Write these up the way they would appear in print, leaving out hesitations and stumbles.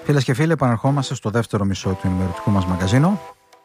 Φίλες και φίλοι, επαναρχόμαστε στο δεύτερο μισό του ενημερωτικού μας μαγαζίνου.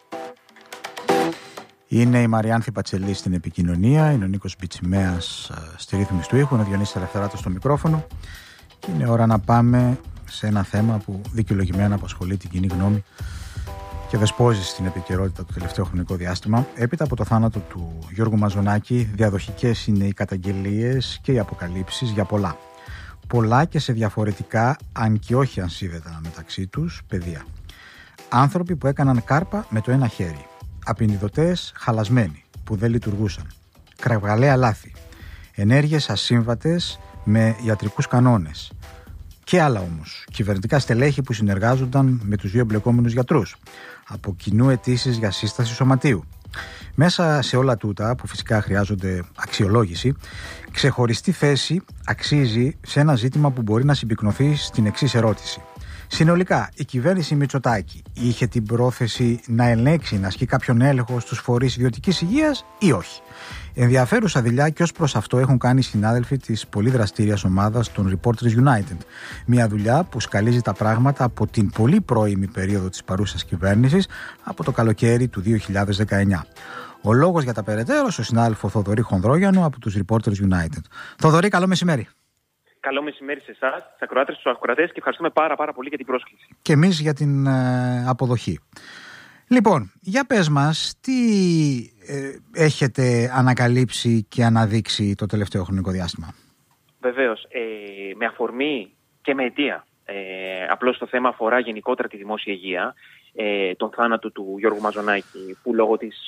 Είναι η Μαριάνθη Πατσελή στην επικοινωνία, είναι ο Νίκος Μπιτσιμέας στη ρύθμιση του ήχου, είναι ο Διονύσης Ελευθεράτος στο μικρόφωνο. Και είναι ώρα να πάμε σε ένα θέμα που δικαιολογημένα απασχολεί την κοινή γνώμη και δεσπόζει στην επικαιρότητα το τελευταίο χρονικό διάστημα. Έπειτα από το θάνατο του Γιώργου Μαζονάκη, διαδοχικές είναι οι καταγγελίες και οι αποκαλύψεις για πολλά. Πολλά και σε διαφορετικά, αν και όχι ανσίδετα μεταξύ τους, πεδία. Άνθρωποι που έκαναν κάρπα με το ένα χέρι. Απεινιδωτές χαλασμένοι που δεν λειτουργούσαν. Κραυγαλαία λάθη. Ενέργειες ασύμβατες με ιατρικούς κανόνες. Και άλλα όμως. Κυβερνητικά στελέχη που συνεργάζονταν με τους δύο εμπλεκόμενους γιατρούς. Από κοινού αιτήσεις για σύσταση σωματείου. Μέσα σε όλα τούτα, που φυσικά χρειάζονται αξιολόγηση, ξεχωριστή θέση αξίζει σε ένα ζήτημα που μπορεί να συμπυκνωθεί στην εξής ερώτηση. Συνολικά, η κυβέρνηση Μητσοτάκη είχε την πρόθεση να ελέγξει, να ασκεί κάποιον έλεγχο στους φορείς ιδιωτικής υγείας ή όχι? Ενδιαφέρουσα δουλειά και ως προς αυτό έχουν κάνει οι συνάδελφοι της πολύ δραστήριας ομάδας των Reporters United. Μια δουλειά που σκαλίζει τα πράγματα από την πολύ πρώιμη περίοδο της παρούσας κυβέρνησης, από το καλοκαίρι του 2019. Ο λόγος για τα περαιτέρω στο συνάδελφο Θοδωρή Χονδρόγιανο από τους Reporters United. Θοδωρή, καλό μεσημέρι. Καλό μεσημέρι σε εσάς, στις ακροάτρες, στους ακροατές, και ευχαριστούμε πάρα πολύ για την πρόσκληση. Και εμείς για την αποδοχή. Λοιπόν, για πες μας, τι έχετε ανακαλύψει και αναδείξει το τελευταίο χρονικό διάστημα? Βεβαίως, με αφορμή και με αιτία. Απλώς το θέμα αφορά γενικότερα τη δημόσια υγεία, τον θάνατο του Γιώργου Μαζονάκη, που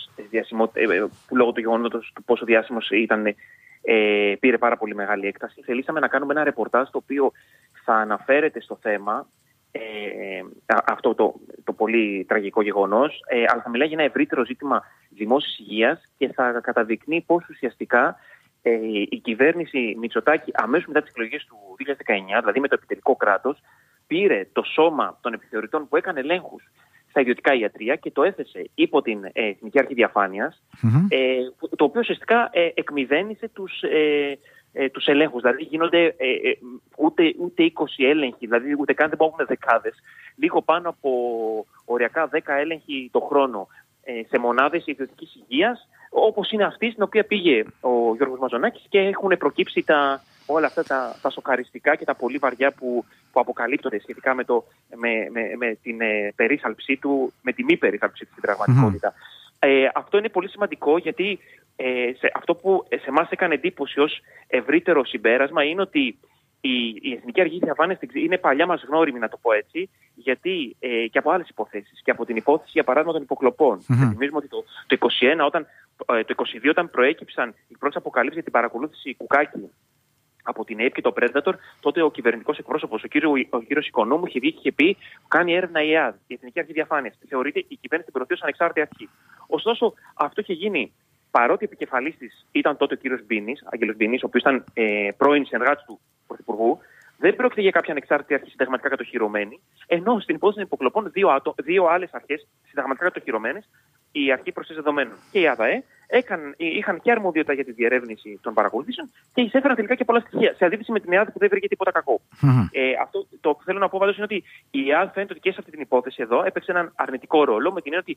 λόγω του γεγονότος του πόσο διάσημος ήταν, πήρε πάρα πολύ μεγάλη έκταση. Θελήσαμε να κάνουμε ένα ρεπορτάζ το οποίο θα αναφέρεται στο θέμα, αυτό το πολύ τραγικό γεγονός, αλλά θα μιλάει για ένα ευρύτερο ζήτημα δημόσιας υγείας και θα καταδεικνύει πώς ουσιαστικά η κυβέρνηση Μητσοτάκη αμέσως μετά τις εκλογές του 2019, δηλαδή με το επιτελικό κράτος, πήρε το σώμα των επιθεωρητών που έκανε ελέγχους στα ιδιωτικά ιατρεία και το έθεσε υπό την Εθνική Αρχή Διαφάνειας, το οποίο ουσιαστικά εκμηδένισε τους ελέγχους. Δηλαδή γίνονται ούτε 20 έλεγχοι, δηλαδή ούτε καν δεν μπορούν δεκάδες, λίγο πάνω από οριακά 10 έλεγχοι το χρόνο σε μονάδες ιδιωτικής υγείας, όπως είναι αυτή στην οποία πήγε ο Γιώργος Μαζονάκης, και έχουν προκύψει όλα αυτά τα σοκαριστικά και τα πολύ βαριά που αποκαλύπτονται σχετικά με την περίθαλψή του, με τη μη περίθαλψή του στην πραγματικότητα. Αυτό είναι πολύ σημαντικό, γιατί αυτό που σε εμάς έκανε εντύπωση ως ευρύτερο συμπέρασμα είναι ότι η Εθνική Αρχή Διαφάνειας είναι παλιά μας γνώριμη, να το πω έτσι, γιατί και από άλλες υποθέσεις, και από την υπόθεση, για παράδειγμα, των υποκλοπών. Θυμίζουμε ότι το 2022, όταν προέκυψαν οι πρώτες αποκαλύψεις για την παρακολούθηση Κουκάκη από την ΑΕΠ και το Predator, τότε ο κυβερνητικός εκπρόσωπος, ο κύριος Οικονόμου, είχε πει: κάνει έρευνα η ΕΑΔ, η Εθνική Αρχή Διαφάνειας. Θεωρείται η κυβέρνηση την προωθεί ως ανεξάρτητη αρχή. Ωστόσο, αυτό είχε γίνει παρότι επικεφαλής της ήταν τότε ο κύριος Άγγελος Μπίνης, ο οποίος ήταν πρώην συνεργάτης του Πρωθυπουργού. Δεν πρόκειται για κάποια ανεξάρτητη αρχή συνταγματικά κατοχυρωμένη, ενώ στην υπόθεση των υποκλοπών δύο άλλες αρχές συνταγματικά κατοχυρωμένες, η Αρχή Προστασίας Δεδομένων και η ΑΔΑΕ, είχαν και αρμοδιότητα για τη διερεύνηση των παρακολουθήσεων και εισέφεραν τελικά και πολλά στοιχεία. Σε αντίθεση με την ΕΑΔ που δεν βρήκε τίποτα κακό. Αυτό το που θέλω να πω πάντως είναι ότι η ΕΑΔ φαίνεται ότι και σε αυτή την υπόθεση εδώ έπαιξε έναν αρνητικό ρόλο, με την έννοια ότι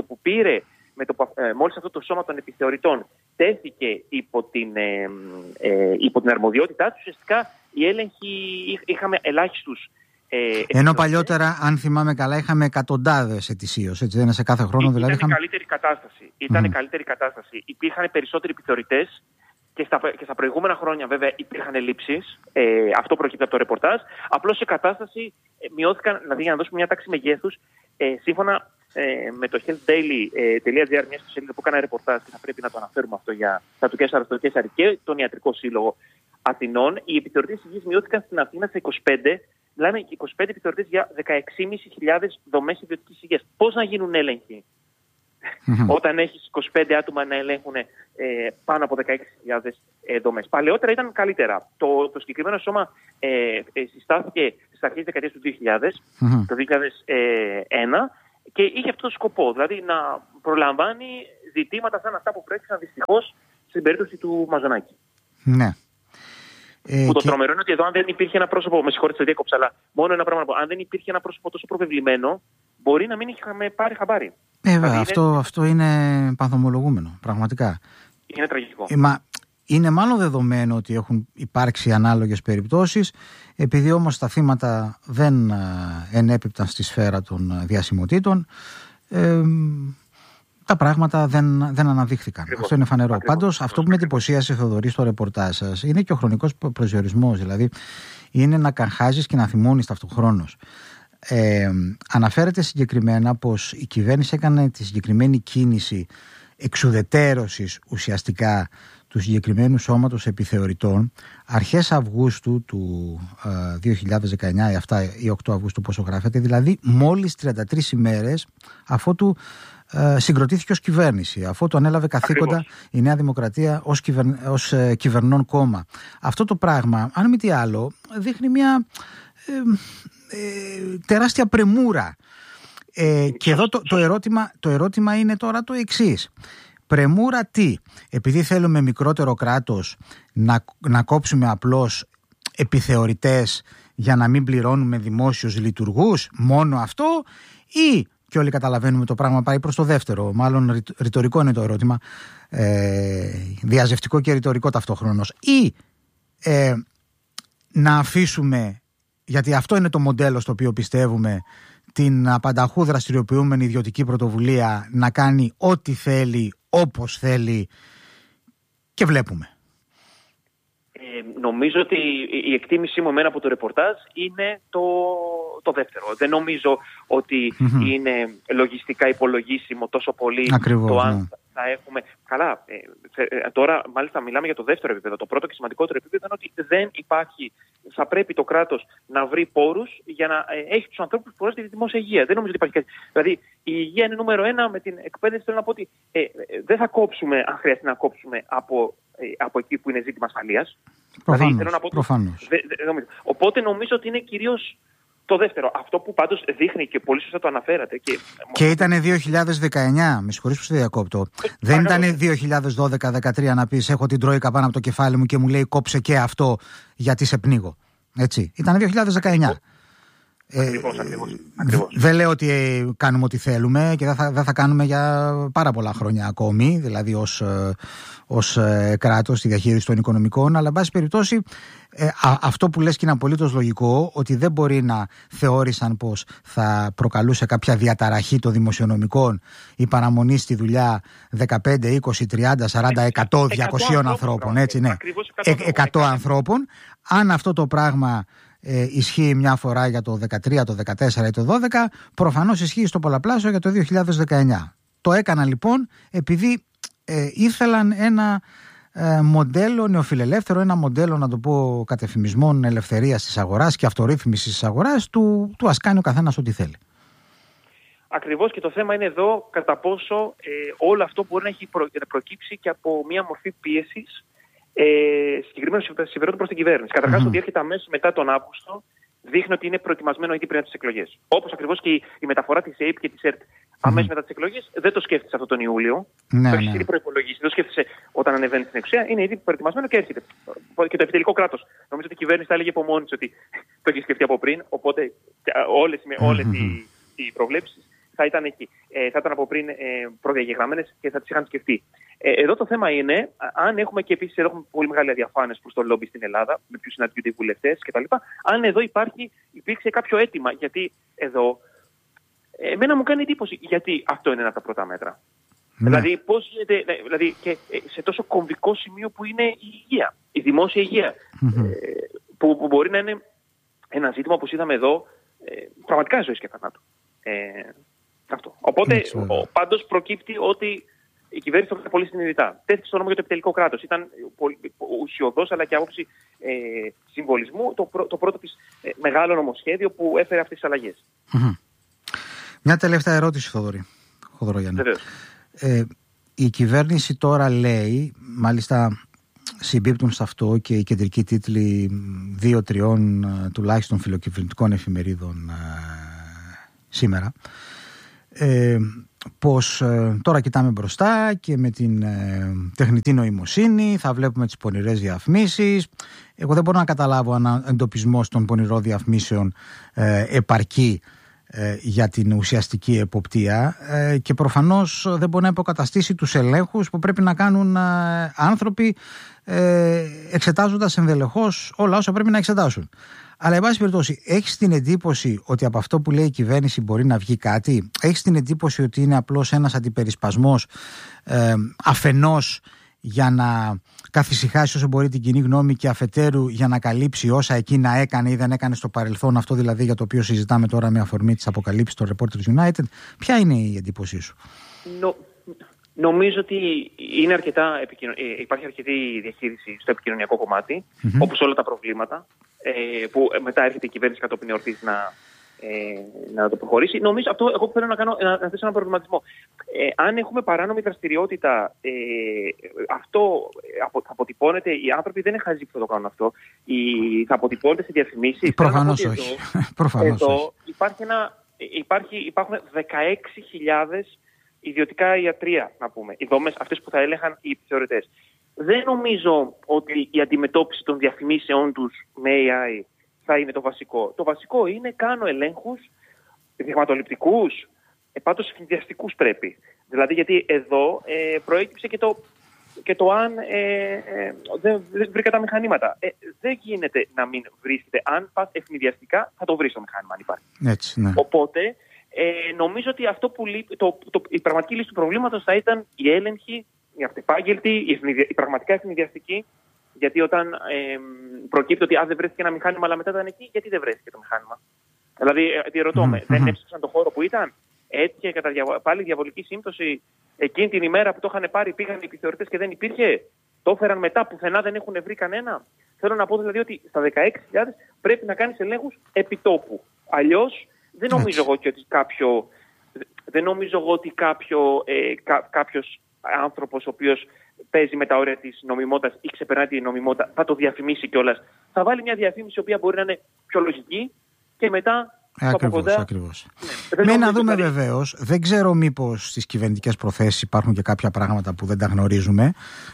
μόλις αυτό το σώμα των επιθεωρητών τέθηκε υπό την αρμοδιότητά του, ουσιαστικά οι έλεγχοι είχαμε ελάχιστους. Ενώ παλιότερα, αν θυμάμαι καλά, είχαμε εκατοντάδες ετησίως, έτσι δεν είναι, σε κάθε χρόνο δηλαδή? Ήταν καλύτερη κατάσταση. Υπήρχαν περισσότεροι επιθεωρητές και στα προηγούμενα χρόνια βέβαια υπήρχαν ελλείψεις. Αυτό προκύπτει από το ρεπορτάζ. Απλώς σε κατάσταση μειώθηκαν, δηλαδή για να δώσουμε μια τάξη μεγέθους, σύμφωνα με το healthdaily.gr, μια σελίδα που έκανε ρεπορτάζ, και θα πρέπει να το αναφέρουμε αυτό για το Κέσσαρη και τον Ιατρικό Σύλλογο Αθηνών, οι επιθεωρητές υγείας μειώθηκαν στην Αθήνα σε 25. Μιλάμε 25 επιθεωρητές για 16.500 δομές ιδιωτικής υγείας. Πώς να γίνουν έλεγχοι όταν έχεις 25 άτομα να ελέγχουν πάνω από 16.000 δομές? Παλαιότερα ήταν καλύτερα. Το συγκεκριμένο σώμα συστάθηκε στις αρχές της δεκαετίας του 2000, το 2001, και είχε αυτό το σκοπό, δηλαδή να προλαμβάνει ζητήματα σαν αυτά που προέκυψαν δυστυχώς στην περίπτωση του Μαζονάκη. Ναι. Που το τρομερό είναι ότι εδώ, αν δεν υπήρχε ένα πρόσωπο. Με συγχωρείτε, διέκοψα, αλλά μόνο ένα πράγμα. Αν δεν υπήρχε ένα πρόσωπο τόσο προβεβλημένο, μπορεί να μην είχαμε πάρει χαμπάρι. Βέβαια, αυτό είναι παθομολογούμενο. Πραγματικά. Είναι τραγικό. Είναι μάλλον δεδομένο ότι έχουν υπάρξει ανάλογες περιπτώσεις, επειδή όμως τα θύματα δεν ενέπιπταν στη σφαίρα των διασημοτήτων, τα πράγματα δεν αναδείχθηκαν. Ακριβώς. Αυτό είναι φανερό. Ακριβώς. Πάντως, αυτό που με εντυπωσίασε, Θοδωρή, στο ρεπορτάζ σας, είναι και ο χρονικός προσδιορισμός. Δηλαδή, είναι να καγχάζεις και να θυμώνεις ταυτοχρόνως. Αναφέρεται συγκεκριμένα πως η κυβέρνηση έκανε τη συγκεκριμένη κίνηση εξουδετέρωσης ουσιαστικά του συγκεκριμένου σώματος επιθεωρητών αρχές Αυγούστου του 2019 ή 8 Αυγούστου, πόσο γράφεται, δηλαδή μόλις 33 ημέρες αφότου συγκροτήθηκε ως κυβέρνηση, αφότου ανέλαβε καθήκοντα Ακριβώς. η Νέα Δημοκρατία ως κυβερνών κόμμα. Αυτό το πράγμα, αν μη τι άλλο, δείχνει μια τεράστια πρεμούρα. Και εδώ το ερώτημα είναι τώρα το εξής. Πρεμούρα τι? Επειδή θέλουμε μικρότερο κράτος να κόψουμε απλώς επιθεωρητές για να μην πληρώνουμε δημόσιους λειτουργούς, μόνο αυτό, ή, και όλοι καταλαβαίνουμε το πράγμα πάει προς το δεύτερο, μάλλον ρητορικό είναι το ερώτημα, διαζευτικό και ρητορικό ταυτόχρονος, ή να αφήσουμε, γιατί αυτό είναι το μοντέλο στο οποίο πιστεύουμε, την απανταχού δραστηριοποιούμενη ιδιωτική πρωτοβουλία να κάνει ό,τι θέλει, όπως θέλει, και βλέπουμε. Νομίζω ότι η εκτίμησή μου εμένα από το ρεπορτάζ είναι το δεύτερο. Δεν νομίζω ότι είναι λογιστικά υπολογίσιμο τόσο πολύ. Ακριβώς, το αν ναι. θα έχουμε. Καλά, τώρα μάλιστα μιλάμε για το δεύτερο επίπεδο. Το πρώτο και σημαντικότερο επίπεδο είναι ότι δεν υπάρχει. Θα πρέπει το κράτος να βρει πόρους για να έχει τους ανθρώπους που στη δημόσια υγεία. Δεν νομίζω ότι υπάρχει κάτι. Δηλαδή, η υγεία είναι νούμερο ένα. Με την εκπαίδευση θέλω να πω ότι δεν θα κόψουμε, αν χρειαστεί να κόψουμε από εκεί που είναι ζήτημα ασφαλείας. Προφανώς, δηλαδή, θέλω να πω, προφανώς. Οπότε νομίζω ότι είναι κυρίως το δεύτερο. Αυτό που πάντως δείχνει και πολύ σωστά το αναφέρατε. Και ήταν 2019, με συγχωρείς που σε διακόπτω. Δεν ήταν 2012-2013 να πεις έχω την Τρόικα πάνω από το κεφάλι μου και μου λέει κόψε και αυτό γιατί σε πνίγω. Έτσι. Ήταν 2019. Ακριβώς. Δεν λέω ότι κάνουμε ό,τι θέλουμε και δεν θα κάνουμε για πάρα πολλά χρόνια ακόμη, δηλαδή ως κράτος στη διαχείριση των οικονομικών, αλλά εν πάση περιπτώσει αυτό που λες και είναι απολύτως λογικό, ότι δεν μπορεί να θεώρησαν πως θα προκαλούσε κάποια διαταραχή των δημοσιονομικών η παραμονή στη δουλειά 15, 20, 30, 40, 100, 200 ανθρώπων, έτσι, ναι, 100 ανθρώπων. Αν αυτό το πράγμα ισχύει μια φορά για το 13, το 14 ή το 12, προφανώς ισχύει στο πολλαπλάσιο για το 2019. Το έκαναν λοιπόν επειδή ήθελαν ένα μοντέλο νεοφιλελεύθερο, ένα μοντέλο, να το πω, κατεφημισμών ελευθερίας της αγοράς και αυτορύθμισης της αγοράς, του ας κάνει ο καθένας ό,τι θέλει. Ακριβώς, και το θέμα είναι εδώ κατά πόσο όλο αυτό μπορεί να έχει προκύψει και από μια μορφή πίεσης συγκεκριμένων συμφερόντων προς την κυβέρνηση. Καταρχάς, ότι έρχεται αμέσως μετά τον Αύγουστο δείχνει ότι είναι προετοιμασμένο ήδη πριν από τις εκλογές. Όπως ακριβώς και η μεταφορά της ΕΕΠ και της ΕΡΤ αμέσως μετά τις εκλογές, δεν το σκέφτεσαι αυτό τον Ιούλιο. Το έχεις ήδη προϋπολογίσει. Δεν το σκέφτεσαι όταν ανεβαίνει στην εξουσία. Είναι ήδη προετοιμασμένο και έρχεται. Και το επιτελικό κράτος. Νομίζω ότι η κυβέρνηση θα έλεγε από μόνη της ότι το έχει σκεφτεί από πριν. Οπότε όλες οι προβλέψεις θα ήταν εκεί. Θα ήταν από πριν προδιαγεγραμμένες και θα τις είχαν σκεφτεί. Εδώ το θέμα είναι, αν έχουμε και επίσης έχουμε πολύ μεγάλη αδιαφάνεια προς το λόμπι στην Ελλάδα, με ποιους συναντιούνται οι βουλευτές κτλ. Αν εδώ υπήρξε κάποιο αίτημα, γιατί εδώ εμένα μου κάνει εντύπωση γιατί αυτό είναι ένα από τα πρώτα μέτρα. Ναι. Δηλαδή, πώς γίνεται, δηλαδή, και σε τόσο κομβικό σημείο που είναι η υγεία, η δημόσια υγεία, που μπορεί να είναι ένα ζήτημα, όπως είδαμε εδώ, πραγματικά ζωής και θανάτου. Αυτό. Οπότε, πάντως προκύπτει ότι η κυβέρνηση το έκανε πολύ συνειδητά. Τέθηκε στο νόμο για το επιτελικό κράτος. Ήταν ουσιωδώς, αλλά και άποψη συμβολισμού, το πρώτο της μεγάλο νομοσχέδιο που έφερε αυτές τις αλλαγές. Μια τελευταία ερώτηση, Θοδωρογιάννη. Η κυβέρνηση τώρα λέει, μάλιστα συμπίπτουν σε αυτό και οι κεντρικοί τίτλοι 2-3 τουλάχιστον φιλοκυβερνητικών εφημερίδων σήμερα, πως τώρα κοιτάμε μπροστά και με την τεχνητή νοημοσύνη θα βλέπουμε τις πονηρές διαφημίσεις. Εγώ δεν μπορώ να καταλάβω αν εντοπισμός των πονηρών διαφημίσεων επαρκεί για την ουσιαστική εποπτεία και προφανώς δεν μπορεί να υποκαταστήσει τους ελέγχους που πρέπει να κάνουν άνθρωποι εξετάζοντας ενδελεχώς όλα όσα πρέπει να εξετάσουν. Αλλά εν πάση περιπτώσει, έχεις την εντύπωση ότι από αυτό που λέει η κυβέρνηση μπορεί να βγει κάτι? Έχεις την εντύπωση ότι είναι απλώς ένας αντιπερισπασμός αφενός για να καθησυχάσει όσο μπορεί την κοινή γνώμη και αφετέρου για να καλύψει όσα εκείνα έκανε ή δεν έκανε στο παρελθόν, αυτό δηλαδή για το οποίο συζητάμε τώρα με αφορμή της αποκαλύψης των Reporters United? Ποια είναι η εντύπωσή σου? Νομίζω ότι είναι υπάρχει αρκετή διαχείριση στο επικοινωνιακό κομμάτι, όπως όλα τα προβλήματα, που μετά έρχεται η κυβέρνηση κατόπιν εορτής να το προχωρήσει. Νομίζω αυτό, εγώ θέλω να θέσω έναν προβληματισμό. Αν έχουμε παράνομη δραστηριότητα, αυτό θα αποτυπώνεται, οι άνθρωποι δεν είναι χαζοί που θα το κάνουν αυτό, θα αποτυπώνεται σε διαφημίσεις. Προφανώς όχι. Εδώ υπάρχουν 16.000 ιδιωτικά ιατρεία, να πούμε, οι δομές αυτές που θα έλεγχαν οι επιθεωρητές. Δεν νομίζω ότι η αντιμετώπιση των διαφημίσεών τους με AI θα είναι το βασικό. Το βασικό είναι κάνω ελέγχους δειγματοληπτικούς, πάντως ευνηδιαστικούς πρέπει. Δηλαδή γιατί εδώ προέκυψε και το αν δεν βρήκα τα μηχανήματα. Δεν γίνεται να μην βρίσκεται. Αν πας ευνηδιαστικά θα το βρεις το μηχάνημα αν υπάρχει. Έτσι, ναι. Οπότε νομίζω ότι αυτό που η πραγματική λύση του προβλήματος θα ήταν η έλεγχη, η αυτεπάγγελτη, η πραγματικά ευνηδιαστική. Γιατί όταν προκύπτει ότι δεν βρέθηκε ένα μηχάνημα, αλλά μετά ήταν εκεί, γιατί δεν βρέθηκε το μηχάνημα? Δηλαδή, ρωτώ με, δεν έψαξαν το χώρο που ήταν? Έτυχε κατά πάλι διαβολική σύμπτωση εκείνη την ημέρα που το είχαν πάρει, πήγαν οι επιθεωρητές και δεν υπήρχε? Το έφεραν μετά, πουθενά δεν έχουν βρει κανένα? Θέλω να πω δηλαδή ότι στα 16.000 πρέπει να κάνεις ελέγχους επιτόπου. Αλλιώς δεν νομίζω εγώ ότι κάποιος άνθρωπος ο οποίος παίζει με τα όρια της νομιμότητας ή ξεπερνάει την νομιμότητα θα το διαφημίσει κιόλας. Θα βάλει μια διαφήμιση η οποία μπορεί να είναι πιο λογική και μετά Ακριβώς. Ναι, να δούμε βεβαίως. Δεν ξέρω μήπως στις κυβερνητικές προθέσεις υπάρχουν και κάποια πράγματα που δεν τα γνωρίζουμε.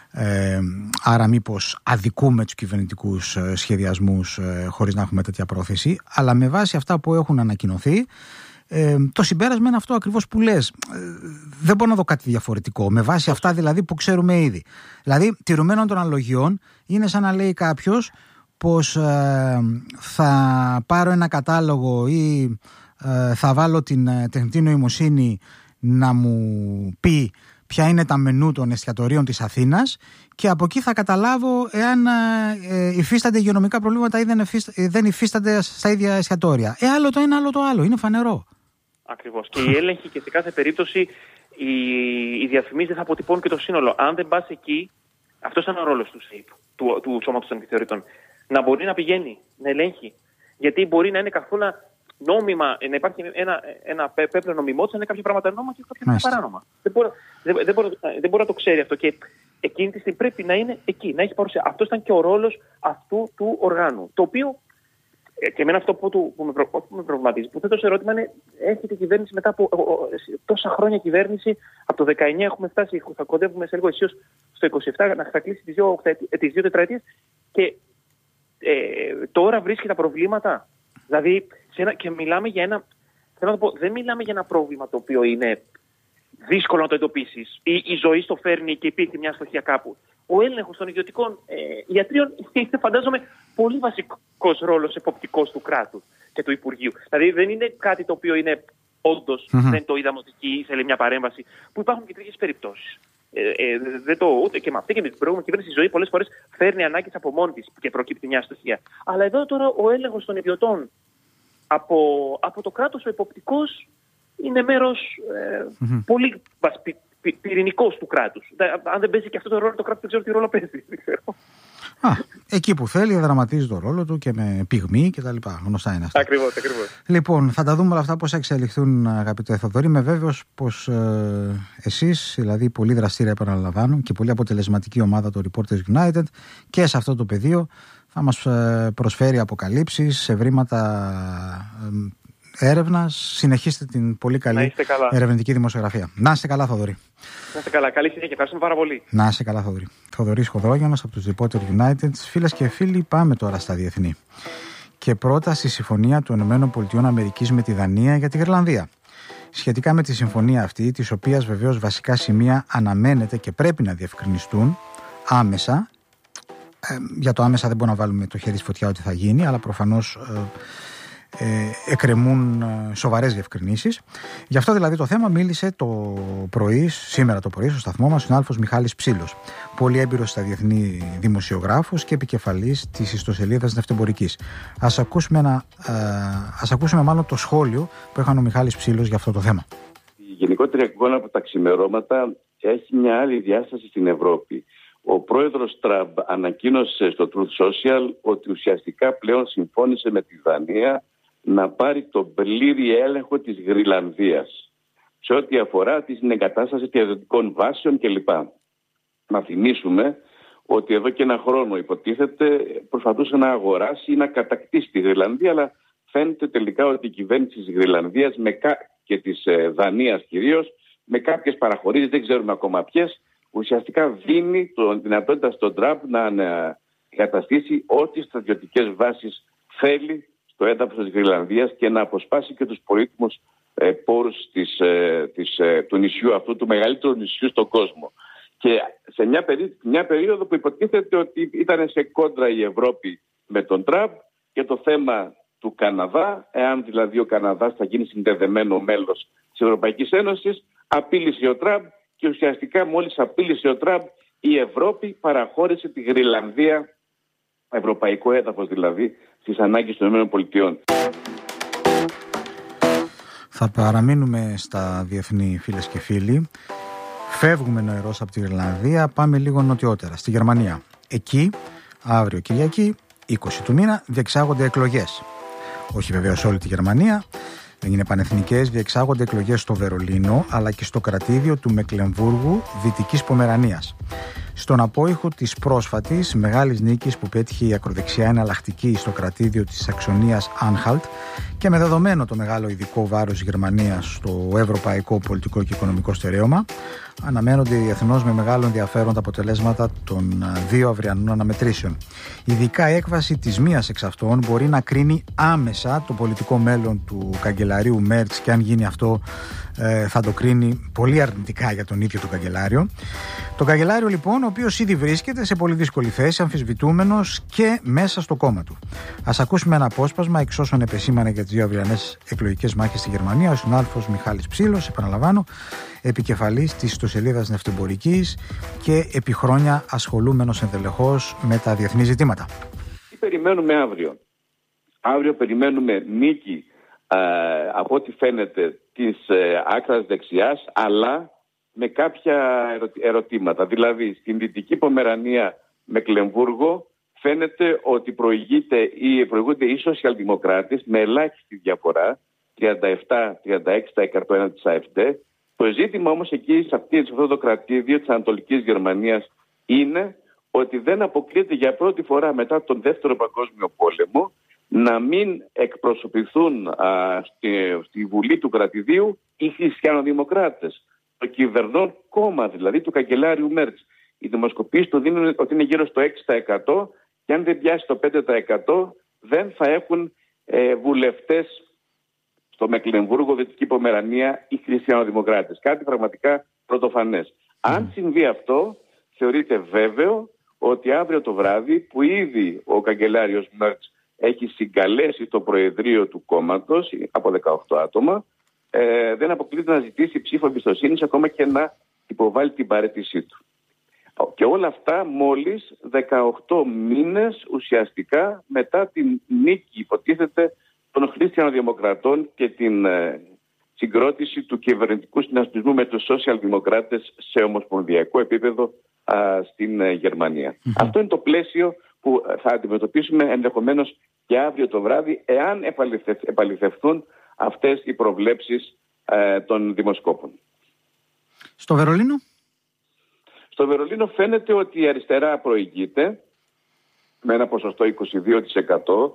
Άρα μήπως αδικούμε τους κυβερνητικούς σχεδιασμούς χωρίς να έχουμε τέτοια πρόθεση. Αλλά με βάση αυτά που έχουν ανακοινωθεί, το συμπέρασμα είναι αυτό ακριβώς που λες. Δεν μπορώ να δω κάτι διαφορετικό. Με βάση αυτά δηλαδή που ξέρουμε ήδη. Δηλαδή, τηρουμένων των αναλογιών, είναι σαν να λέει κάποιος πως θα πάρω ένα κατάλογο ή θα βάλω την τεχνητή νοημοσύνη να μου πει ποια είναι τα μενού των εστιατορίων της Αθήνας και από εκεί θα καταλάβω εάν υφίστανται υγειονομικά προβλήματα ή δεν υφίστανται στα ίδια εστιατόρια. Άλλο το ένα, άλλο το άλλο. Είναι φανερό. Ακριβώς. Και η έλεγχη και σε κάθε περίπτωση οι διαφημίσεις δεν θα αποτυπώνουν και το σύνολο. Αν δεν πας εκεί, αυτός ήταν ο ρόλος του Σώματος των Επιθεωρητών. Να μπορεί να πηγαίνει, να ελέγχει. Γιατί μπορεί να είναι καθόλου νόμιμα, να υπάρχει ένα πέπλο νομιμότητας, να είναι κάποια πράγματα νόμιμα και κάποια παράνομα. Δεν μπορεί να το ξέρει αυτό. Και εκείνη τη στιγμή πρέπει να είναι εκεί, να έχει παρουσία. Αυτό ήταν και ο ρόλος αυτού του οργάνου. Το οποίο, και εμένα αυτό που με προβληματίζει, που θέτω σε ερώτημα είναι, έρχεται η κυβέρνηση μετά από τόσα χρόνια κυβέρνηση, από το 19 έχουμε φτάσει, θα κοντεύουμε σε λίγο αισίως στο 27, να θα κλείσει τις δύο τετραετίες και τώρα βρίσκει τα προβλήματα. Δηλαδή, και μιλάμε για ένα. Θέλω να το πω, δεν μιλάμε για ένα πρόβλημα το οποίο είναι δύσκολο να το εντοπίσεις ή η ζωή στο φέρνει και υπήρχε μια αστοχία κάπου. Ο έλεγχος των ιδιωτικών ιατρίων είναι, φαντάζομαι, πολύ βασικός ρόλος εποπτικός του κράτους και του Υπουργείου. Δηλαδή, δεν είναι κάτι το οποίο είναι όντως, δεν το είδαμε ότι εκεί ήθελε μια παρέμβαση, που υπάρχουν και τέτοιες περιπτώσεις. Ούτε και με αυτή και με την προηγούμενη κυβέρνηση, η ζωή πολλές φορές φέρνει ανάγκες από μόνη της και προκύπτει μια αστοχία. Αλλά εδώ τώρα ο έλεγχος των ιδιωτών από το κράτος, ο εποπτικός, είναι μέρος πολύ πυρηνικός του κράτους. Αν δεν παίζει και αυτό το ρόλο, το κράτος δεν ξέρω τι ρόλο παίζει. Δεν ξέρω. Εκεί που θέλει δραματίζει το ρόλο του και με πυγμή και τα λοιπά. Γνωστά είναι αυτά. Ακριβώς. Λοιπόν, θα τα δούμε όλα αυτά πώς θα εξελιχθούν, αγαπητέ Θοδωρή. Είμαι βέβαιος πως εσείς, δηλαδή πολύ δραστήρια επαναλαμβάνω και πολύ αποτελεσματική ομάδα του Reporters United και σε αυτό το πεδίο θα μας προσφέρει αποκαλύψεις, ευρήματα έρευνας. Συνεχίστε την πολύ καλή ερευνητική δημοσιογραφία. Να είστε καλά, Θοδωρή. Να είστε καλά. Καλή συνέχεια. Ευχαριστούμε πάρα πολύ. Να είστε καλά, Θοδωρή. Θοδωρής Χοδρόγιανος από τους Reporter United. Φίλες και φίλοι, πάμε τώρα στα διεθνή. Και πρώτα στη συμφωνία των ΗΠΑ με τη Δανία για τη Γρυλανδία. Σχετικά με τη συμφωνία αυτή, της οποίας βεβαίως βασικά σημεία αναμένεται και πρέπει να διευκρινιστούν άμεσα. Για το άμεσα δεν μπορούμε να βάλουμε το χέρι στη φωτιά ότι θα γίνει, αλλά προφανώς εκκρεμούν σοβαρές διευκρινήσεις. Γι' αυτό δηλαδή το θέμα μίλησε σήμερα το πρωί στο σταθμό μας ο συνάδελφος Μιχάλης Ψήλος, πολύ έμπειρος στα διεθνή δημοσιογράφος και επικεφαλής της ιστοσελίδας Νευτεμπορικής. Ας ακούσουμε μάλλον το σχόλιο που έκανε ο Μιχάλης Ψήλος για αυτό το θέμα. Η γενικότερη εικόνα από τα ξημερώματα έχει μια άλλη διάσταση στην Ευρώπη. Ο πρόεδρος Τραμπ ανακοίνωσε στο Truth Social ότι ουσιαστικά πλέον συμφώνησε με τη Δανία να πάρει τον πλήρη έλεγχο της Γρυλανδίας σε ό,τι αφορά την εγκατάσταση ιδιωτικών βάσεων κλπ. Να θυμίσουμε ότι εδώ και ένα χρόνο υποτίθεται προσπαθούσε να αγοράσει ή να κατακτήσει τη Γρυλανδία, αλλά φαίνεται τελικά ότι η κυβέρνηση της Γρυλανδίας και της Δανίας κυρίως, με κάποιες παραχωρήσεις, δεν ξέρουμε ακόμα ποιες, ουσιαστικά δίνει τη δυνατότητα στον Τραμπ να εγκαταστήσει ό,τι στρατιωτικές βάσεις θέλει στο έδαφος της Γρυλανδίας και να αποσπάσει και τους πολύτιμους πόρους του νησιού αυτού, του μεγαλύτερου νησιού στον κόσμο. Και σε μια περίοδο που υποτίθεται ότι ήταν σε κόντρα η Ευρώπη με τον Τραμπ και το θέμα του Καναδά, εάν δηλαδή ο Καναδάς θα γίνει συνδεδεμένο μέλος της Ευρωπαϊκής Ένωσης, απείλησε ο Τραμπ και ουσιαστικά μόλις απείλησε ο Τραμπ η Ευρώπη παραχώρησε τη Γρυλανδία, ευρωπαϊκό έδαφος δηλαδή, στις ανάγκες των ΗΠΑ. Θα παραμείνουμε στα διεθνή, φίλες και φίλοι. Φεύγουμε νοερός από τη Γρυλανδία, πάμε λίγο νοτιότερα, στη Γερμανία. Εκεί, αύριο Κυριακή, 20 του μήνα, διεξάγονται εκλογές. Όχι βεβαίως όλη τη Γερμανία, δεν είναι πανεθνικές, διεξάγονται εκλογές στο Βερολίνο, αλλά και στο κρατήδιο του Μεκλεμβούργου Δυτικής Πομερανίας. Στον απόϊχο της πρόσφατης μεγάλης νίκης που πέτυχε η ακροδεξιά εναλλακτική στο κρατήδιο της Σαξονίας Άνχαλτ και με δεδομένο το μεγάλο ειδικό βάρος της Γερμανίας στο ευρωπαϊκό πολιτικό και οικονομικό στερέωμα, αναμένονται διεθνώς με μεγάλο ενδιαφέρον τα αποτελέσματα των δύο αυριανών αναμετρήσεων. Ειδικά η έκβαση της μίας εξ αυτών μπορεί να κρίνει άμεσα το πολιτικό μέλλον του καγκελαρίου Μέρτς και αν γίνει αυτό θα το κρίνει πολύ αρνητικά για τον ίδιο τον καγκελάριο. Το καγκελάριο λοιπόν, ο οποίος ήδη βρίσκεται σε πολύ δύσκολη θέση, αμφισβητούμενος και μέσα στο κόμμα του. Ας ακούσουμε ένα απόσπασμα εξ όσων επεσήμανε για τις δύο αυριανές εκλογικές μάχες στη Γερμανία ο συνάδελφος Μιχάλης Ψήλος, επαναλαμβάνω, επικεφαλής της ιστοσελίδας Νευτεμπορικής και επί χρόνια ασχολούμενος ενδελεχώς με τα διεθνή ζητήματα. Τι περιμένουμε αύριο? Αύριο περιμένουμε νίκη από ό,τι φαίνεται της άκρας δεξιάς, αλλά με κάποια ερωτήματα. Δηλαδή στην Δυτική Πομερανία Μεκλεμβούργο φαίνεται ότι προηγούνται οι σοσιαλδημοκράτες με ελάχιστη διαφορά, 37-36% έναντι της AfD. Το ζήτημα όμως εκεί σε αυτό το κρατήδιο της Ανατολικής Γερμανίας είναι ότι δεν αποκλείεται για πρώτη φορά μετά τον Δεύτερο Παγκόσμιο Πόλεμο να μην εκπροσωπηθούν στη Βουλή του κρατηδίου οι χριστιανοδημοκράτες, το κυβερνών κόμμα δηλαδή του καγκελάριου Μέρτς. Οι δημοσκοπήσεις του δίνουν ότι είναι γύρω στο 6% και αν δεν πιάσει το 5% δεν θα έχουν βουλευτές στο Μεκλεμβούργο, Δυτική Πομερανία οι χριστιανοδημοκράτες. Κάτι πραγματικά πρωτοφανές. Αν συμβεί αυτό, θεωρείται βέβαιο ότι αύριο το βράδυ, που ήδη ο καγκελάριος Μέρτς έχει συγκαλέσει το προεδρείο του κόμματος από 18 άτομα, δεν αποκλείται να ζητήσει ψήφο εμπιστοσύνης, ακόμα και να υποβάλει την παραίτησή του. Και όλα αυτά μόλις 18 μήνες ουσιαστικά μετά την νίκη, υποτίθεται, των χριστιανοδημοκρατών και την συγκρότηση του κυβερνητικού συνασπισμού με τους σοσιαλδημοκράτες σε ομοσπονδιακό επίπεδο στην Γερμανία. Αυτό είναι το πλαίσιο που θα αντιμετωπίσουμε ενδεχομένως και αύριο το βράδυ, εάν επαληθευτούν αυτές οι προβλέψεις των δημοσκόπων. Στο Βερολίνο? Στο Βερολίνο φαίνεται ότι η αριστερά προηγείται με ένα ποσοστό 22%.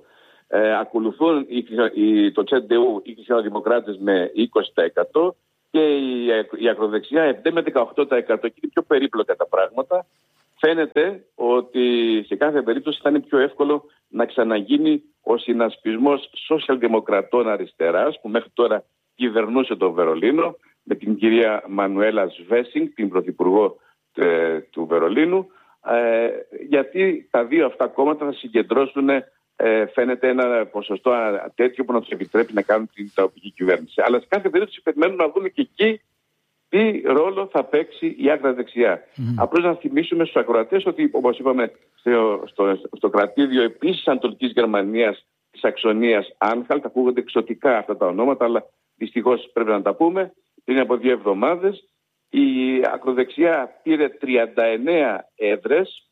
ακολουθούν το CDU οι χριστιανοδημοκράτες με 20% και η ακροδεξιά με 18%. Και είναι πιο περίπλοκα τα πράγματα. Φαίνεται ότι σε κάθε περίπτωση θα είναι πιο εύκολο να ξαναγίνει ο συνασπισμός σοσιαλδημοκρατών αριστεράς που μέχρι τώρα κυβερνούσε το Βερολίνο με την κυρία Μανουέλα Σβέσινγκ, την πρωθυπουργό του Βερολίνου, γιατί τα δύο αυτά κόμματα θα συγκεντρώσουν φαίνεται ένα ποσοστό τέτοιο που να τους επιτρέπει να κάνουν την τοπική κυβέρνηση. Αλλά σε κάθε περίπτωση περιμένουμε να δούμε και εκεί τι ρόλο θα παίξει η άκρα δεξιά. Απλώς να θυμίσουμε στους ακροατές ότι, όπως είπαμε, στο κρατήδιο επίσης Ανατολικής Γερμανίας της Σαξονίας Άνχαλτ, ακούγονται εξωτικά αυτά τα ονόματα, αλλά δυστυχώς πρέπει να τα πούμε, πριν από 2 εβδομάδες η ακροδεξιά πήρε 39 έδρες,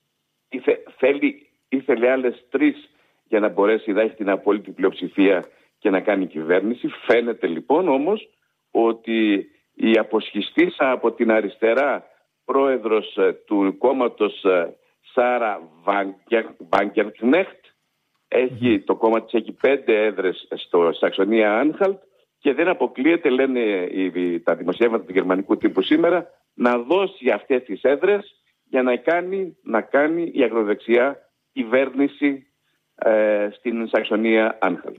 ήθελε άλλες 3 για να μπορέσει να έχει την απόλυτη πλειοψηφία και να κάνει κυβέρνηση. Φαίνεται λοιπόν όμως ότι η αποσχιστήσα από την αριστερά πρόεδρος του κόμματος Σάρα Βάγκερκνέχτ, το κόμμα της έχει 5 έδρες στο Σαξονία Άνχαλτ και δεν αποκλείεται, λένε τα δημοσιεύματα του γερμανικού τύπου σήμερα, να δώσει αυτές τις έδρες για να κάνει η ακροδεξιά κυβέρνηση στην Σαξονία Άνχαλτ.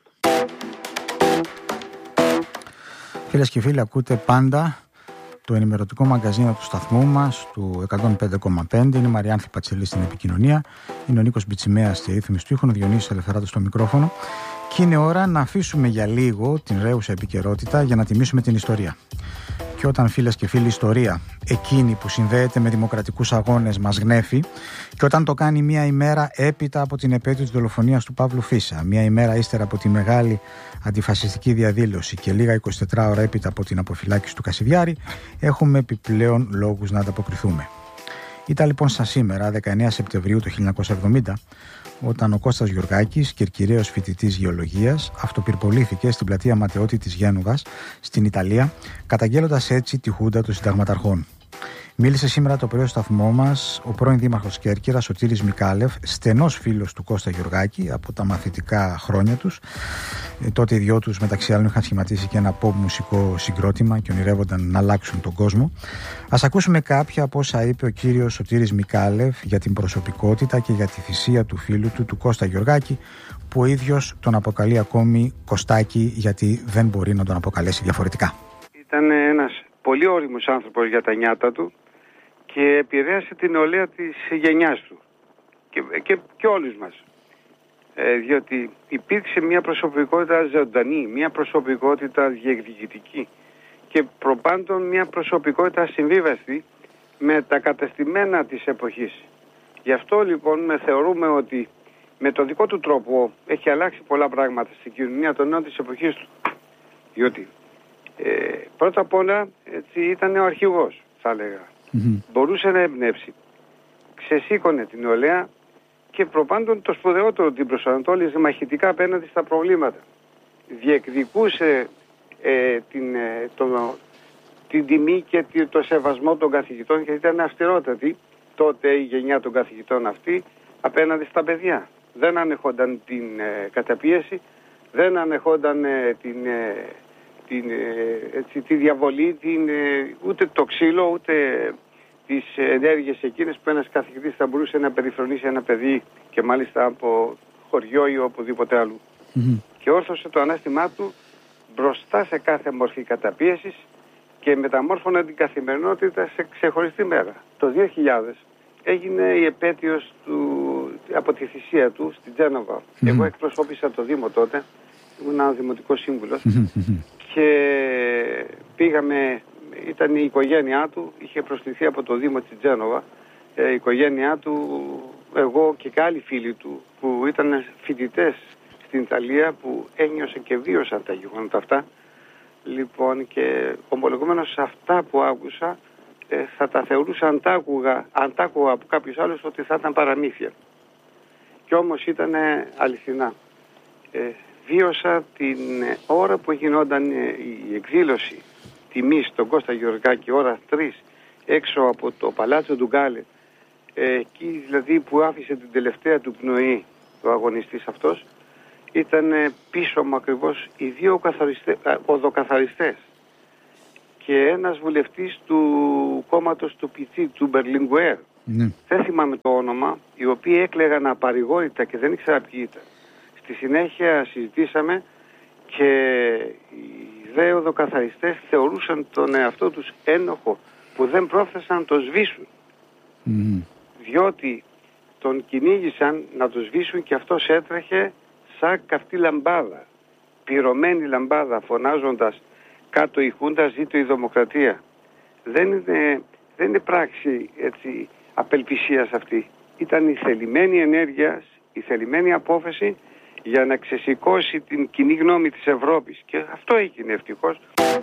Κυρίες και φίλοι, ακούτε πάντα το ενημερωτικό μαγκαζίνο του σταθμού μας, του 105,5. Είναι η Μαριάνθη Πατσελή στην επικοινωνία. Είναι ο Νίκος Μπιτσιμέας στη ρύθμιση του ήχου, ο Διονύσης Ελευθεράτος στο μικρόφωνο. Και είναι ώρα να αφήσουμε για λίγο την ρέουσα επικαιρότητα για να τιμήσουμε την ιστορία. Και όταν, φίλες και φίλοι, η ιστορία, εκείνη που συνδέεται με δημοκρατικούς αγώνες, μας γνέφει, και όταν το κάνει μία ημέρα έπειτα από την επέτειο της δολοφονίας του Παύλου Φίσα, μία ημέρα ύστερα από τη μεγάλη αντιφασιστική διαδήλωση και λίγα 24 ώρα έπειτα από την αποφυλάκηση του Κασιδιάρη, έχουμε επιπλέον λόγους να ανταποκριθούμε. Ήταν λοιπόν σαν σήμερα, 19 Σεπτεμβρίου του 1970, όταν ο Κώστας Γιουργάκης, κερκυραίος φοιτητής γεωλογίας, αυτοπυρπολήθηκε στην πλατεία Ματεώτη της Γένοβας, στην Ιταλία, καταγγέλλοντας έτσι τη Χούντα των Συνταγματαρχών. Μίλησε σήμερα το πρωί στο σταθμό μας ο πρώην δήμαρχος Κέρκυρας, Σωτήρης Μικάλεφ, στενός φίλος του Κώστα Γιουργάκη από τα μαθητικά χρόνια τους. Τότε οι δυο τους μεταξύ άλλων είχαν σχηματίσει και ένα pop μουσικό συγκρότημα και ονειρεύονταν να αλλάξουν τον κόσμο. Ας ακούσουμε κάποια από όσα είπε ο κύριος Σωτήρης Μικάλεφ για την προσωπικότητα και για τη θυσία του φίλου του Κώστα Γιουργάκη, που ο ίδιος τον αποκαλεί ακόμη Κωστάκη, γιατί δεν μπορεί να τον αποκαλέσει διαφορετικά. Ήταν ένας πολύ όριμος άνθρωπος για τα νιάτα του και επηρέασε την νεολαία της γενιάς του και όλους μας. Διότι υπήρξε μια προσωπικότητα ζωντανή, μια προσωπικότητα διεκδικητική και προπάντων μια προσωπικότητα συμβίβαστη με τα κατεστημένα της εποχής. Γι' αυτό λοιπόν θεωρούμε ότι με τον δικό του τρόπο έχει αλλάξει πολλά πράγματα στην κοινωνία των νέων της εποχής του. Διότι πρώτα απ' όλα έτσι, ήταν ο αρχηγός, θα έλεγα. Μπορούσε να εμπνεύσει. Ξεσήκωνε την νεολαία και προπάντων το σπουδαιότερο, την προσανατόλιζε μαχητικά απέναντι στα προβλήματα. Διεκδικούσε την τιμή και το σεβασμό των καθηγητών και ήταν αυστηρότατη τότε η γενιά των καθηγητών αυτή απέναντι στα παιδιά. Δεν ανεχόταν την καταπίεση, δεν ανεχόταν τη διαβολή, ούτε το ξύλο, ούτε τις ενέργειες εκείνες που ένας καθηγητής θα μπορούσε να περιφρονήσει ένα παιδί και μάλιστα από χωριό ή οπουδήποτε αλλού. Και όρθωσε το ανάστημά του μπροστά σε κάθε μορφή καταπίεσης και μεταμόρφωνε την καθημερινότητα σε ξεχωριστή μέρα. Το 2000 έγινε η επέτειος από τη θυσία του στην Τζένοβα. Εγώ εκπροσώπησα το Δήμο τότε, ήμουν ένα δημοτικός σύμβουλος και πήγαμε, ήταν η οικογένειά του, είχε προσκληθεί από το Δήμο της Τζένοβα, η οικογένειά του, εγώ και άλλοι φίλοι του που ήταν φοιτητές στην Ιταλία που ένιωσαν και βίωσαν τα γεγονότα αυτά. Λοιπόν, και ομολογούμενος σε αυτά που άκουσα θα τα θεωρούσα αν τα άκουγα από κάποιους άλλους ότι θα ήταν παραμύθια. Κι όμως ήταν αληθινά. Βίωσα την ώρα που γινόταν η εκδήλωση τιμής στον Κώστα Γιουργάκη, ώρα 3, έξω από το Παλάτσο του Γκάλε, εκεί δηλαδή που άφησε την τελευταία του πνοή ο αγωνιστής αυτός, ήταν πίσω μου ακριβώς οι δύο οδοκαθαριστές και ένας βουλευτής του κόμματος του PC, του Μπερλινγκουέρ. Δεν θυμάμαι το όνομα, οι οποίοι έκλαιγαν απαρηγόρητα και δεν ήξερα ποιοι ήταν. Στη συνέχεια συζητήσαμε και οι δύο οδοκαθαριστές θεωρούσαν τον εαυτό τους ένοχο που δεν πρόφθασαν να το σβήσουν. Διότι τον κυνήγησαν να το σβήσουν και αυτός έτρεχε σαν καυτή λαμπάδα, πυρωμένη λαμπάδα, φωνάζοντας κάτω η Χούντα, ζήτω η δημοκρατία. Δεν είναι πράξη έτσι απελπισίας αυτή. Ήταν η θελημένη ενέργεια, η θελημένη απόφαση για να ξεσηκώσει την κοινή γνώμη της Ευρώπης. Και αυτό έγινε ευτυχώς.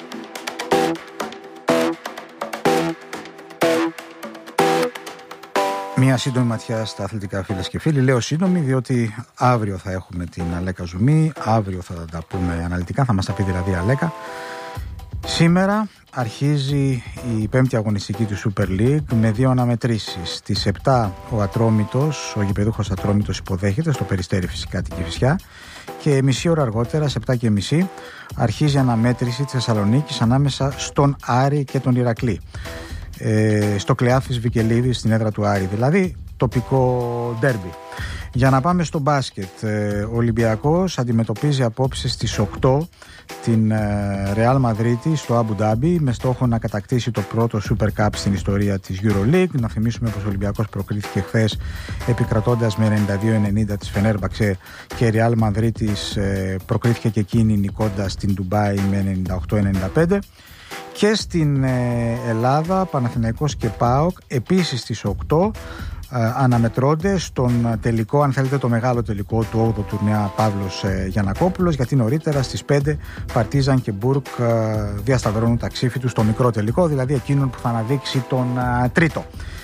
Μία σύντομη ματιά στα αθλητικά, φίλες και φίλοι. Λέω σύντομη διότι αύριο θα έχουμε την Αλέκα Ζουμί, αύριο θα τα πούμε αναλυτικά, θα μας τα πει δηλαδή η Αλέκα. Σήμερα αρχίζει η πέμπτη αγωνιστική του Super League με 2 αναμετρήσεις. Στις 7 ο Ατρόμητος, ο γηπεδούχος Ατρόμητος υποδέχεται στο Περιστέρι φυσικά την Κηφισιά και μισή ώρα αργότερα, σε 7:30, αρχίζει η αναμέτρηση της Θεσσαλονίκης ανάμεσα στον Άρη και τον Ηρακλή. Στο Κλεάφης Βικελίδη, στην έδρα του Άρη, δηλαδή τοπικό ντέρμπι. Για να πάμε στο μπάσκετ, ο Ολυμπιακός αντιμετωπίζει απόψε στις 8 την Real Madrid στο Αμπου Ντάμπι με στόχο να κατακτήσει το πρώτο Super Cup στην ιστορία της EuroLeague. Να θυμίσουμε πως ο Ολυμπιακός προκρίθηκε χθες επικρατώντας με 92-90 της Φενέρμπαξε και η Real Madrid προκρίθηκε και εκείνη νικώντας την Ντουμπάι με 98-95. Και στην Ελλάδα, Παναθηναϊκός και ΠΑΟΚ επίσης στις 8 αναμετρώνται στον τελικό, αν θέλετε το μεγάλο τελικό του 8ου τουρνέα Παύλος Γιαννακόπουλος, γιατί νωρίτερα στις 5 Παρτίζαν και Μπουρκ διασταυρώνουν τα ξύφη τους στο μικρό τελικό, δηλαδή εκείνον που θα αναδείξει τον τρίτο.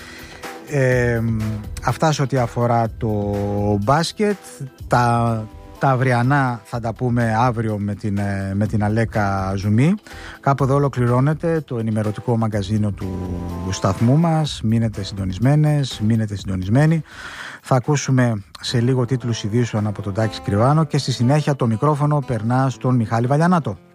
Αυτά σε ό,τι αφορά το μπάσκετ. Τα αυριανά θα τα πούμε αύριο με την Αλέκα Ζουμί. Κάπου εδώ ολοκληρώνεται το ενημερωτικό μαγκαζίνο του σταθμού μας. Μείνετε συντονισμένες, μείνετε συντονισμένοι. Θα ακούσουμε σε λίγο τίτλους ειδήσεων από τον Τάκη Σκριβάνο και στη συνέχεια το μικρόφωνο περνά στον Μιχάλη Βαλιανάτο.